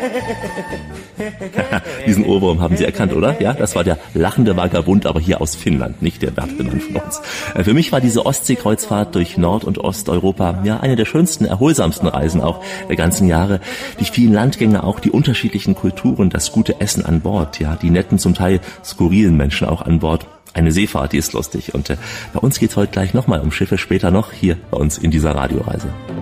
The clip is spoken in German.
Diesen Ohrwurm haben Sie erkannt, oder? Ja, das war der lachende Vagabund, aber hier aus Finnland, nicht der Bergmann von uns. Für mich war diese Ostseekreuzfahrt durch Nord- und Osteuropa ja eine der schönsten, erholsamsten Reisen auch der ganzen Jahre. Die vielen Landgänge, auch die unterschiedlichen Kulturen, das gute Essen an Bord, ja, die netten, zum Teil skurrilen Menschen auch an Bord. Eine Seefahrt, die ist lustig. Und bei uns geht's heute gleich nochmal um Schiffe, später noch hier bei uns in dieser Radioreise.